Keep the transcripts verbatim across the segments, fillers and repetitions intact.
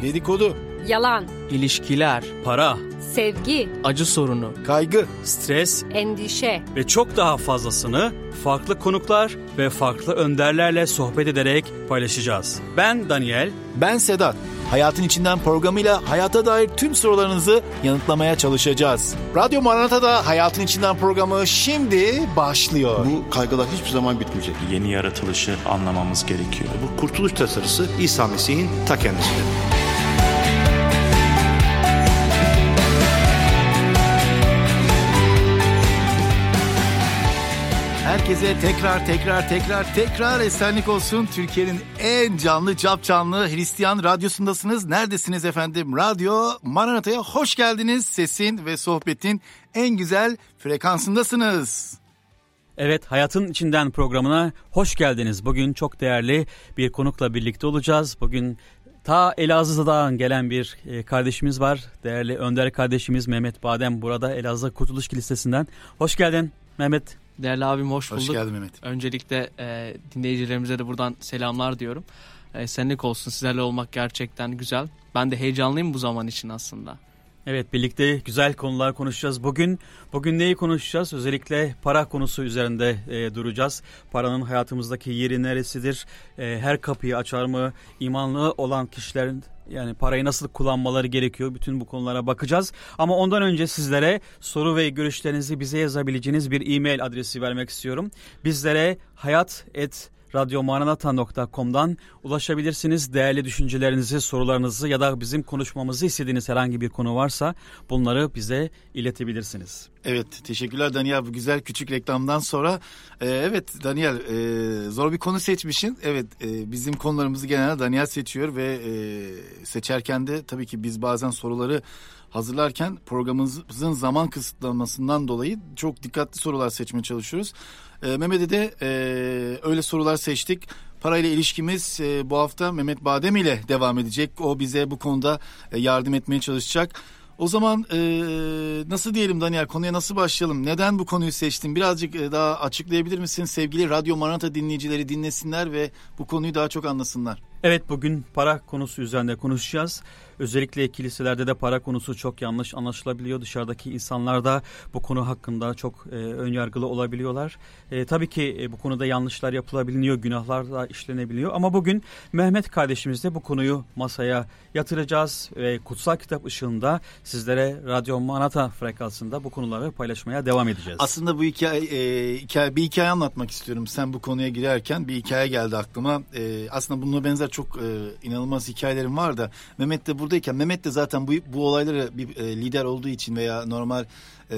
dedikodu, yalan, ilişkiler, para, sevgi, acı sorunu, kaygı, stres endişe ve çok daha fazlasını farklı konuklar ve farklı önderlerle sohbet ederek paylaşacağız. Ben Daniel. ben Sedat. Hayatın İçinden programıyla hayata dair tüm sorularınızı yanıtlamaya çalışacağız. Radyo Maranata'da Hayatın İçinden programı şimdi başlıyor. Bu kaygılar hiçbir zaman bitmeyecek. Yeni yaratılışı anlamamız gerekiyor. Bu kurtuluş tasarısı İsa Mesih'in ta kendisidir. Herkese tekrar tekrar tekrar tekrar esenlik olsun. Türkiye'nin en canlı cap canlı Hristiyan radyosundasınız. Neredesiniz efendim? Radyo Maranata'ya hoş geldiniz. Sesin ve sohbetin en güzel frekansındasınız. Evet, Hayatın İçinden programına hoş geldiniz. Bugün çok değerli bir konukla birlikte olacağız. Bugün ta Elazığ'dan gelen bir kardeşimiz var. Değerli Önder kardeşimiz Mehmet Badem burada Elazığ Kurtuluş Kilisesi'nden. Hoş geldin Mehmet. Değerli abim hoş bulduk. Hoş geldin Mehmet. Öncelikle e, dinleyicilerimize de buradan selamlar diyorum. E, senlik olsun, sizlerle olmak gerçekten güzel. Ben de heyecanlıyım bu zaman için aslında. Evet, birlikte güzel konular konuşacağız. Bugün bugün neyi konuşacağız? Özellikle para konusu üzerinde e, duracağız. Paranın hayatımızdaki yeri neresidir? E, her kapıyı açar mı? İmanlı olan kişilerin yani parayı nasıl kullanmaları gerekiyor? Bütün bu konulara bakacağız. Ama ondan önce sizlere soru ve görüşlerinizi bize yazabileceğiniz bir e-mail adresi vermek istiyorum. Bizlere hayat et radyo maranata nokta com'dan ulaşabilirsiniz. Değerli düşüncelerinizi, sorularınızı ya da bizim konuşmamızı istediğiniz herhangi bir konu varsa bunları bize iletebilirsiniz. Evet, teşekkürler Daniel bu güzel küçük reklamdan sonra. Ee, evet Daniel, e, zor bir konu seçmişsin. Evet, e, bizim konularımızı genelde Daniel seçiyor ve e, seçerken de tabii ki biz bazen soruları hazırlarken programımızın zaman kısıtlanmasından dolayı çok dikkatli sorular seçmeye çalışıyoruz. E, Mehmet'e de e, öyle sorular seçtik. Parayla ilişkimiz e, bu hafta Mehmet Badem ile devam edecek. O bize bu konuda e, yardım etmeye çalışacak. O zaman e, nasıl diyelim Daniel, konuya nasıl başlayalım? Neden bu konuyu seçtin? Birazcık e, daha açıklayabilir misin? Sevgili Radyo Maranata dinleyicileri dinlesinler ve bu konuyu daha çok anlasınlar. Evet, bugün para konusu üzerinde konuşacağız. Özellikle kiliselerde de para konusu çok yanlış anlaşılabiliyor. Dışarıdaki insanlar da bu konu hakkında çok e, önyargılı olabiliyorlar. E, tabii ki e, bu konuda yanlışlar yapılabiliyor, günahlar da işlenebiliyor. Ama bugün Mehmet kardeşimizle bu konuyu masaya yatıracağız ve kutsal kitap ışığında sizlere Radyo Maranata frekansında bu konuları paylaşmaya devam edeceğiz. Aslında bu hikaye, e, hikaye bir hikaye anlatmak istiyorum. Sen bu konuya girerken bir hikaye geldi aklıma. E, aslında bununla benzer çok e, inanılmaz hikayelerim var da Mehmet de buradayken, Mehmet de zaten bu bu olaylara bir e, lider olduğu için veya normal e,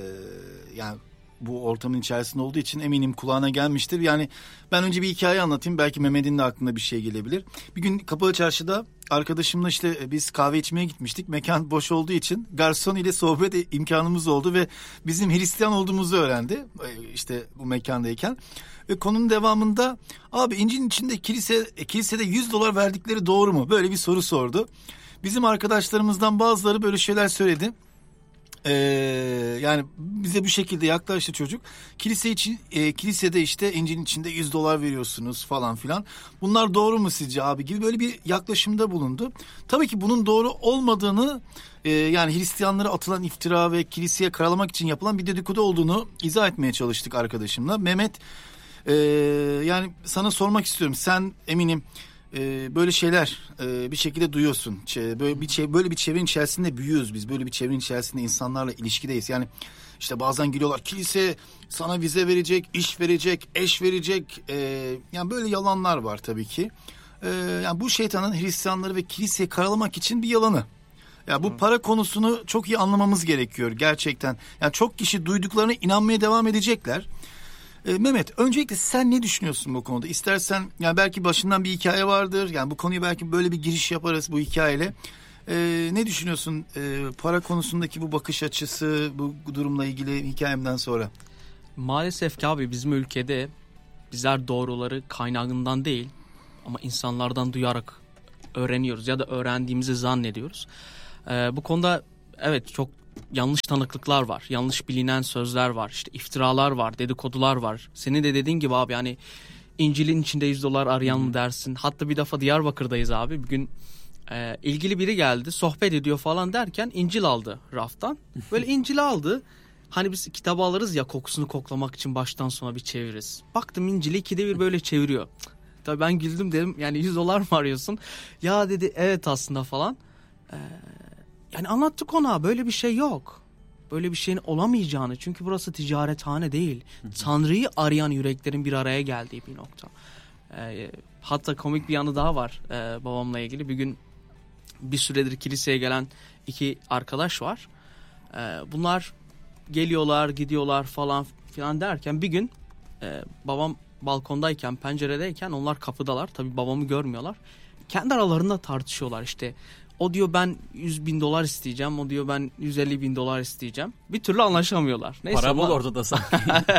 yani bu ortamın içerisinde olduğu için eminim kulağına gelmiştir. Yani ben önce bir hikaye anlatayım, belki Mehmet'in de aklına bir şey gelebilir. Bir gün Kapalı Çarşı'da arkadaşımla işte biz kahve içmeye gitmiştik. Mekan boş olduğu için garson ile sohbet imkanımız oldu ve bizim Hristiyan olduğumuzu öğrendi işte bu mekandayken. Ve konunun devamında abi İncil'in içinde kilise kilisede yüz dolar verdikleri doğru mu? Böyle bir soru sordu. Bizim arkadaşlarımızdan bazıları böyle şeyler söyledi. Ee, yani bize bu şekilde yaklaştı çocuk. Kilise için e, kilisede işte İncil'in içinde yüz dolar veriyorsunuz falan filan. Bunlar doğru mu sizce abi gibi böyle bir yaklaşımda bulundu. Tabii ki bunun doğru olmadığını e, yani Hristiyanlara atılan iftira ve kiliseye karalamak için yapılan bir dedikodu olduğunu izah etmeye çalıştık arkadaşımla. Mehmet e, yani sana sormak istiyorum. Sen eminim Ee, böyle şeyler e, bir şekilde duyuyorsun. Ç- böyle bir şey, böyle bir çevrenin içerisinde büyüyoruz biz. Böyle bir çevrenin içerisinde insanlarla ilişkideyiz. Yani işte bazen geliyorlar, kilise sana vize verecek, iş verecek, eş verecek. Ee, yani böyle yalanlar var tabii ki. Ee, yani bu şeytanın Hristiyanları ve kiliseyi karalamak için bir yalanı. Ya bu para konusunu çok iyi anlamamız gerekiyor gerçekten. Yani çok kişi duyduklarına inanmaya devam edecekler. Ee, Mehmet, öncelikle sen ne düşünüyorsun bu konuda? İstersen yani belki başından bir hikaye vardır. Yani bu konuyu belki böyle bir giriş yaparız bu hikayeyle. Ee, ne düşünüyorsun ee, para konusundaki bu bakış açısı, bu durumla ilgili hikayemden sonra? Maalesef ki abi bizim ülkede bizler doğruları kaynağından değil ama insanlardan duyarak öğreniyoruz ya da öğrendiğimizi zannediyoruz. Ee, bu konuda evet çok yanlış tanıklıklar var, yanlış bilinen sözler var, işte iftiralar var, dedikodular var. Senin de dediğin gibi abi yani İncil'in içinde yüz dolar arayan mı dersin? Hatta bir defa Diyarbakır'dayız abi. Bir gün Ee, ilgili biri geldi, sohbet ediyor falan derken İncil aldı raftan. Böyle İncil'i aldı. Hani biz kitabı alırız ya, kokusunu koklamak için baştan sona bir çeviririz. Baktım İncil'i ikide bir böyle çeviriyor. Tabii ben güldüm, dedim yani yüz dolar mı arıyorsun? Ya dedi evet aslında falan. Ee, yani anlattık ona, böyle bir şey yok. Böyle bir şeyin olamayacağını. Çünkü burası ticarethane değil. Tanrı'yı arayan yüreklerin bir araya geldiği bir nokta. Ee, hatta komik bir yanı daha var e, babamla ilgili. Bir gün bir süredir kiliseye gelen iki arkadaş var. Ee, bunlar geliyorlar, gidiyorlar falan filan derken bir gün e, babam balkondayken, penceredeyken onlar kapıdalar. Tabii babamı görmüyorlar. Kendi aralarında tartışıyorlar işte. O diyor ben yüz bin dolar isteyeceğim. O diyor ben yüz elli bin dolar isteyeceğim. Bir türlü anlaşamıyorlar. Neyse, para bol onlar... ortada sanki.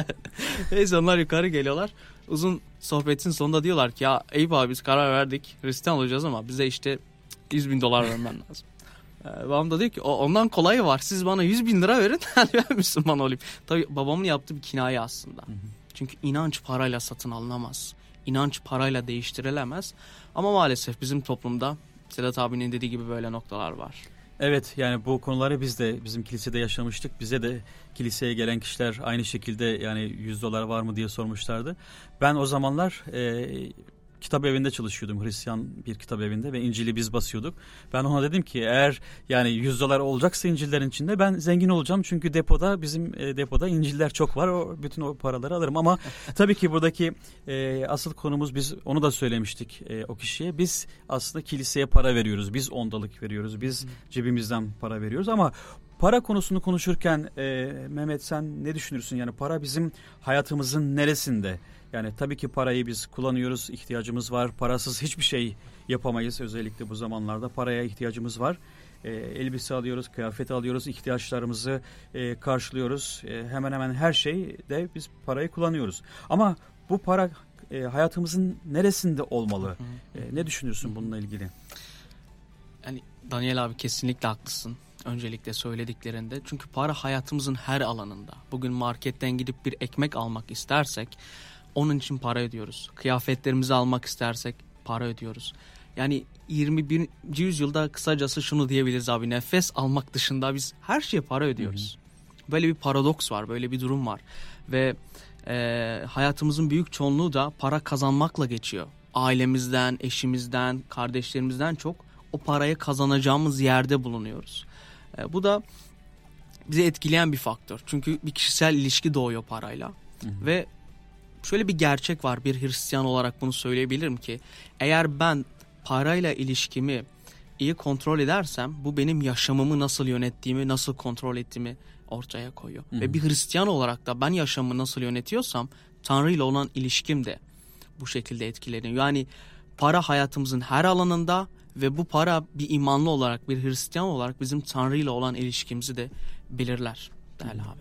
Neyse onlar yukarı geliyorlar. Uzun sohbetin sonunda diyorlar ki ya Eyüp abi biz karar verdik. Hristiyan olacağız ama bize işte yüz bin dolar vermen lazım. Ee, babam da diyor ki ondan kolayı var. Siz bana yüz bin lira verin. Ben Müslüman olayım. Tabii babamın yaptığı bir kinaye aslında. Hı hı. Çünkü inanç parayla satın alınamaz. İnanç parayla değiştirilemez. Ama maalesef bizim toplumda Sedat abinin dediği gibi böyle noktalar var. Evet, yani bu konuları biz de bizim kilisede yaşamıştık. Bize de kiliseye gelen kişiler aynı şekilde yani yüz dolar var mı diye sormuşlardı. Ben o zamanlar e, kitap evinde çalışıyordum. Hristiyan bir kitap evinde ve İncil'i biz basıyorduk. Ben ona dedim ki eğer yani yüz dolar olacaksa İncil'lerin içinde ben zengin olacağım. Çünkü depoda bizim e, depoda İncil'ler çok var. O, bütün o paraları alırım ama tabii ki buradaki e, asıl konumuz, biz onu da söylemiştik e, o kişiye. Biz aslında kiliseye para veriyoruz. Biz ondalık veriyoruz. Biz cebimizden para veriyoruz ama para konusunu konuşurken e, Mehmet sen ne düşünürsün? Yani para bizim hayatımızın neresinde? Yani tabii ki parayı biz kullanıyoruz, ihtiyacımız var. Parasız hiçbir şey yapamayız. Özellikle bu zamanlarda paraya ihtiyacımız var. E, elbise alıyoruz, kıyafet alıyoruz, ihtiyaçlarımızı e, karşılıyoruz. E, hemen hemen her şeyde biz parayı kullanıyoruz. Ama bu para e, hayatımızın neresinde olmalı? E, ne düşünürsün bununla ilgili? Yani Daniel abi kesinlikle haklısın. Öncelikle söylediklerinde. Çünkü para hayatımızın her alanında. Bugün marketten gidip bir ekmek almak istersek onun için para ödüyoruz. Kıyafetlerimizi almak istersek para ödüyoruz. Yani yirmi birinci yüzyılda kısacası şunu diyebiliriz abi. Nefes almak dışında biz her şeye para ödüyoruz. Hı hı. Böyle bir paradoks var. Böyle bir durum var. Ve e, hayatımızın büyük çoğunluğu da para kazanmakla geçiyor. Ailemizden, eşimizden, kardeşlerimizden çok o parayı kazanacağımız yerde bulunuyoruz. E, bu da bizi etkileyen bir faktör. Çünkü bir kişisel ilişki doğuyor parayla. Hı hı. Ve şöyle bir gerçek var, bir Hristiyan olarak bunu söyleyebilirim ki eğer ben parayla ilişkimi iyi kontrol edersem bu benim yaşamımı nasıl yönettiğimi, nasıl kontrol ettiğimi ortaya koyuyor. Hı hı. Ve bir Hristiyan olarak da ben yaşamımı nasıl yönetiyorsam Tanrı ile olan ilişkim de bu şekilde etkileniyor. Yani para hayatımızın her alanında ve bu para bir imanlı olarak, bir Hristiyan olarak bizim Tanrı ile olan ilişkimizi de belirler değerli abi.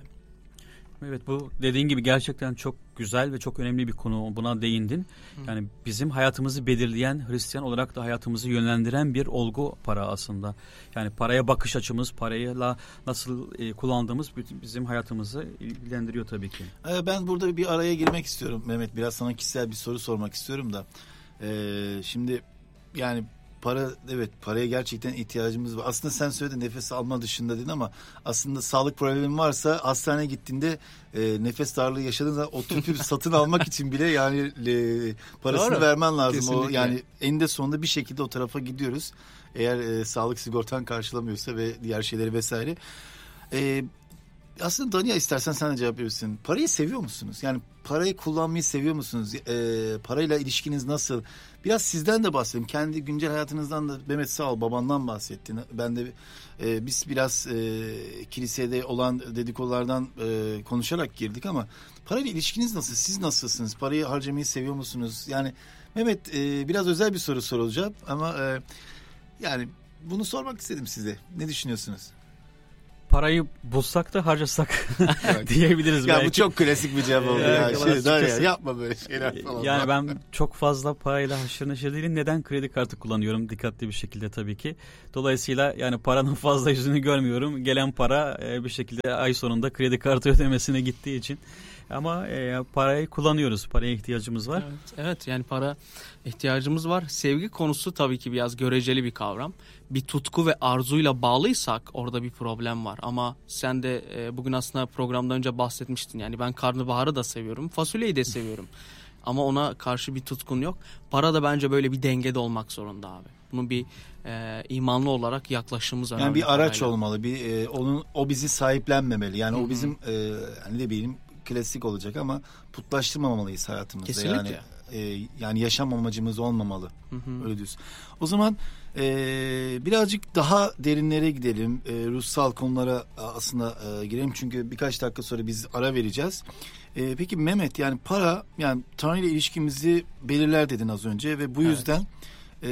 Evet, bu dediğin gibi gerçekten çok güzel ve çok önemli bir konu. Buna değindin. Yani bizim hayatımızı belirleyen, Hristiyan olarak da hayatımızı yönlendiren bir olgu para aslında. Yani paraya bakış açımız, parayla nasıl e, kullandığımız bizim hayatımızı ilgilendiriyor tabii ki. Ben burada bir araya girmek istiyorum Mehmet. Biraz sana kişisel bir soru sormak istiyorum da. Ee, şimdi yani para, evet, paraya gerçekten ihtiyacımız var. Aslında sen söyledin nefes alma dışında dedin ama aslında sağlık problemin varsa hastaneye gittiğinde e, nefes darlığı yaşadığında o tüpü satın almak için bile yani e, parasını Doğru. vermen lazım. Kesinlikle. O yani eninde sonunda bir şekilde o tarafa gidiyoruz. Eğer e, sağlık sigortan karşılamıyorsa ve diğer şeyleri vesaire. E, aslında Daniel istersen sen de cevap verirsin. Parayı seviyor musunuz? Yani parayı kullanmayı seviyor musunuz? E, parayla ilişkiniz nasıl? Biraz sizden de bahsedelim. Kendi güncel hayatınızdan da Mehmet sağ ol babandan bahsettin. Ben de e, biz biraz e, kilisede olan dedikodulardan e, konuşarak girdik ama parayla ilişkiniz nasıl? Siz nasılsınız? Parayı harcamayı seviyor musunuz? Yani Mehmet e, biraz özel bir soru sorulacak ama e, yani bunu sormak istedim size. Ne düşünüyorsunuz? Parayı bulsak da harcasak diyebiliriz ya belki. Bu çok klasik bir cevap oldu ya. ya. Şey, ya yapma böyle şeyler falan. Yani ben çok fazla parayla haşır neşir değilim. Neden? Kredi kartı kullanıyorum dikkatli bir şekilde tabii ki. Dolayısıyla yani paranın fazla yüzünü görmüyorum. Gelen para bir şekilde ay sonunda kredi kartı ödemesine gittiği için Ama e, parayı kullanıyoruz. Paraya ihtiyacımız var. Evet, evet, yani para ihtiyacımız var. Sevgi konusu tabii ki biraz göreceli bir kavram. Bir tutku ve arzuyla bağlıysak orada bir problem var. Ama sen de e, bugün aslında programdan önce bahsetmiştin. Yani ben karnabaharı da seviyorum, fasulyeyi de seviyorum. Ama ona karşı bir tutkun yok. Para da bence böyle bir dengede olmak zorunda abi. Bunun bir e, imanlı olarak yaklaşımımız önemli. Yani bir araç parayla. olmalı. Bir e, onun o bizi sahiplenmemeli. Yani Hı-hı. o bizim e, hani ne bileyim klasik olacak ama putlaştırmamalıyız hayatımızda. Kesinlikle. Yani e, yani yaşam amacımız olmamalı. Hı-hı. Öyle diyorsun. O zaman e, birazcık daha derinlere gidelim. E, ruhsal konulara aslında e, girelim çünkü birkaç dakika sonra biz ara vereceğiz. E, peki Mehmet, yani para, yani Tanrı ile ilişkimizi belirler dedin az önce ve bu Evet. yüzden e,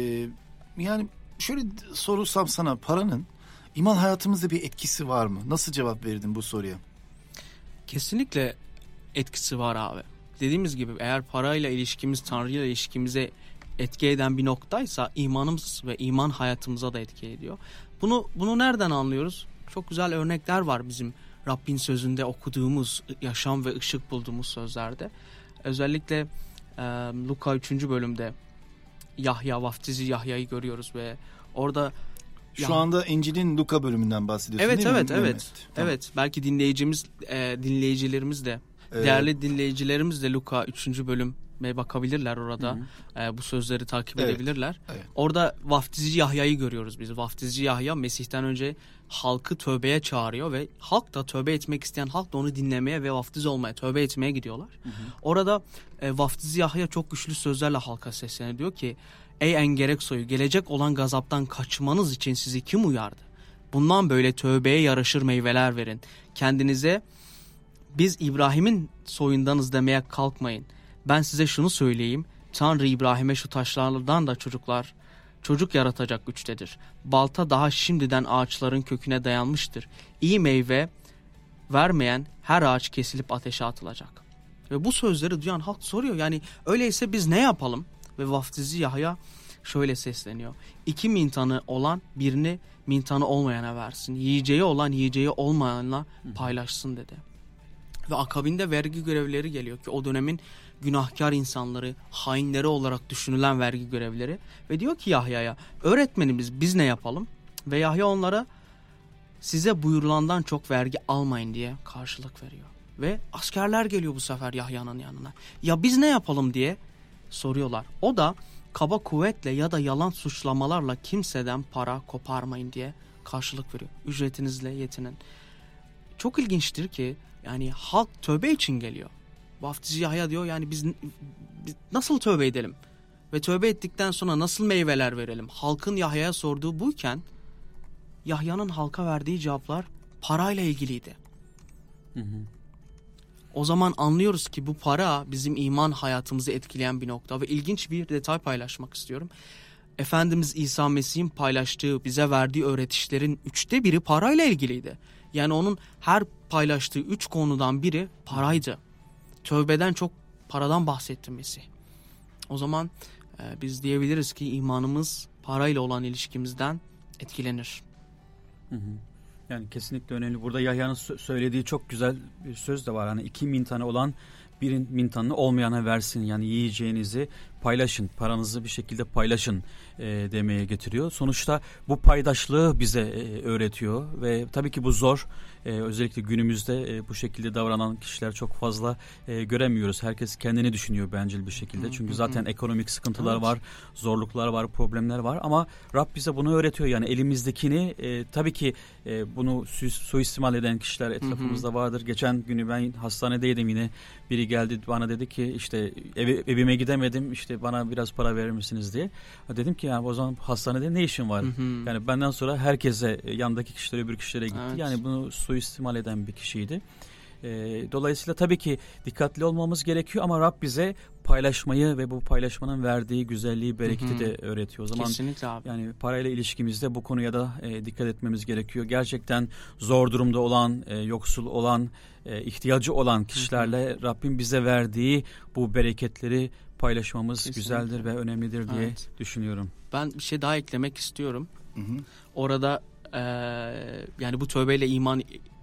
yani şöyle sorursam sana, paranın iman hayatımızda bir etkisi var mı? Nasıl cevap verirdin bu soruya? Kesinlikle etkisi var abi. Dediğimiz gibi eğer parayla ilişkimiz Tanrı ile ilişkimize etki eden bir noktaysa imanımız ve iman hayatımıza da etki ediyor. Bunu bunu nereden anlıyoruz? Çok güzel örnekler var bizim Rabbin sözünde okuduğumuz, yaşam ve ışık bulduğumuz sözlerde. Özellikle e, Luka üçüncü bölümde Yahya, vaftizi Yahya'yı görüyoruz ve orada Şu Ya- anda İncil'in Luka bölümünden bahsediyorsun Evet değil mi evet Mehmet? evet. Tamam. Evet, belki dinleyicimiz e, dinleyicilerimiz de Evet. değerli dinleyicilerimiz de Luka üçüncü bölüme bakabilirler orada. E, bu sözleri takip Evet. edebilirler. Evet. Orada vaftizci Yahya'yı görüyoruz biz. Vaftizci Yahya Mesih'ten önce halkı tövbeye çağırıyor ve halk da, tövbe etmek isteyen halk da onu dinlemeye ve vaftiz olmaya, tövbe etmeye gidiyorlar. Hı hı. Orada e, vaftizci Yahya çok güçlü sözlerle halka sesleniyor. Diyor ki: "Ey engerek soyu, gelecek olan gazaptan kaçmanız için sizi kim uyardı? Bundan böyle tövbeye yaraşır meyveler verin. Kendinize biz İbrahim'in soyundanız demeye kalkmayın. Ben size şunu söyleyeyim. Tanrı İbrahim'e şu taşlardan da çocuklar, çocuk yaratacak güçtedir. Balta daha şimdiden ağaçların köküne dayanmıştır. İyi meyve vermeyen her ağaç kesilip ateşe atılacak." Ve bu sözleri duyan halk soruyor. Yani öyleyse biz ne yapalım? Ve vaftizci Yahya şöyle sesleniyor: İki mintanı olan birini mintanı olmayana versin. Yiyeceği olan yiyeceği olmayanla paylaşsın dedi. Ve akabinde vergi görevlileri geliyor ki o dönemin günahkar insanları, hainleri olarak düşünülen vergi görevlileri. Ve diyor ki Yahya'ya: öğretmenimiz biz ne yapalım? Ve Yahya onlara size buyurulandan çok vergi almayın diye karşılık veriyor. Ve askerler geliyor bu sefer Yahya'nın yanına. Ya biz ne yapalım diye soruyorlar. O da kaba kuvvetle ya da yalan suçlamalarla kimseden para koparmayın diye karşılık veriyor. Ücretinizle yetinin. Çok ilginçtir ki yani halk tövbe için geliyor. Vaftizci Yahya diyor yani biz, biz nasıl tövbe edelim? Ve tövbe ettikten sonra nasıl meyveler verelim? Halkın Yahya'ya sorduğu buyken Yahya'nın halka verdiği cevaplar parayla ilgiliydi. Hı hı. O zaman anlıyoruz ki bu para bizim iman hayatımızı etkileyen bir nokta. Ve ilginç bir detay paylaşmak istiyorum. Efendimiz İsa Mesih'in paylaştığı, bize verdiği öğretişlerin üçte biri parayla ilgiliydi. Yani onun her paylaştığı üç konudan biri paraydı. Tövbeden çok paradan bahsetti Mesih. O zaman e, biz diyebiliriz ki imanımız parayla olan ilişkimizden etkilenir. Hı hı. Yani kesinlikle önemli. Burada Yahya'nın söylediği çok güzel bir söz de var. Hani iki mintanı olan birin mintanını olmayana versin. Yani yiyeceğinizi paylaşın, paranızı bir şekilde paylaşın e, demeye getiriyor. Sonuçta bu paydaşlığı bize e, öğretiyor ve tabii ki bu zor. E, özellikle günümüzde e, bu şekilde davranan kişiler çok fazla e, göremiyoruz. Herkes kendini düşünüyor bencil bir şekilde. Çünkü zaten ekonomik sıkıntılar evet. var, zorluklar var, problemler var. Ama Rab bize bunu öğretiyor. Yani elimizdekini e, tabii ki e, bunu su- suistimal eden kişiler etrafımızda vardır. Geçen günü ben hastanedeydim yine. Biri geldi bana dedi ki işte ev, evime gidemedim, işte bana biraz para verir misiniz diye. Dedim ki yani o zaman hastanede ne işin var? Hı hı. Yani benden sonra herkese, yandaki kişilere, öbür kişilere gitti. Evet. Yani bunu suistimal eden bir kişiydi. E, dolayısıyla tabii ki dikkatli olmamız gerekiyor ama Rab bize paylaşmayı ve bu paylaşmanın verdiği güzelliği, bereketi hı hı. de öğretiyor. O zaman kesinlikle abi. Yani parayla ilişkimizde bu konuya da e, dikkat etmemiz gerekiyor. Gerçekten zor durumda olan, e, yoksul olan, e, ihtiyacı olan kişilerle hı hı. Rabbim bize verdiği bu bereketleri paylaşmamız kesinlikle güzeldir ve önemlidir diye evet. düşünüyorum. Ben bir şey daha eklemek istiyorum. Hı hı. Orada e, yani bu tövbeyle iman